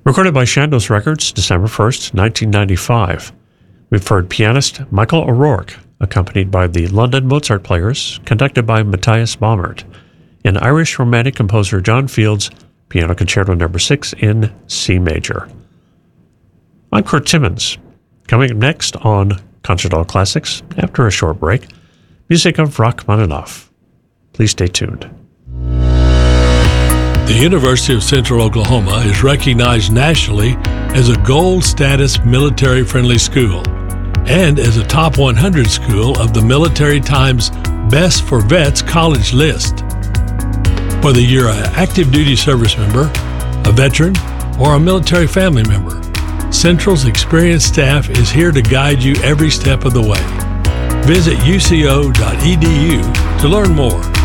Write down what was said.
Recorded by Chandos Records, December 1st, 1995. We've heard pianist Michael O'Rourke, accompanied by the London Mozart Players, conducted by Matthias Baumert, and Irish Romantic composer John Field's Piano Concerto No. 6 in C major. I'm Kurt Timmons. Coming up next on Concert Hall Classics, after a short break, music of Rachmaninoff. Please stay tuned. The University of Central Oklahoma is recognized nationally as a gold status military-friendly school and as a top 100 school of the Military Times Best for Vets college list. Whether you're an active duty service member, a veteran, or a military family member, Central's experienced staff is here to guide you every step of the way. Visit uco.edu to learn more.